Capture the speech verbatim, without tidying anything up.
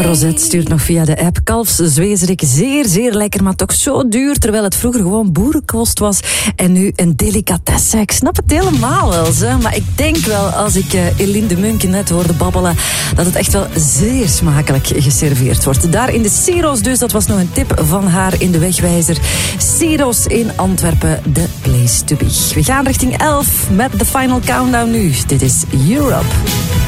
Rosette stuurt nog via de app. Kalfszwezerik, zeer, zeer lekker, maar toch zo duur. Terwijl het vroeger gewoon boerenkost was. En nu een delicatesse. Ik snap het helemaal wel, hè. Maar ik denk wel, als ik uh, Eline de Munken net hoorde babbelen, dat het echt wel zeer smakelijk geserveerd wordt. Daar in de Ciro's dus, dat was nog een tip van haar in de wegwijzer. Ciro's in Antwerpen, the place to be. We gaan richting elf met de final countdown nu. Dit is Europe.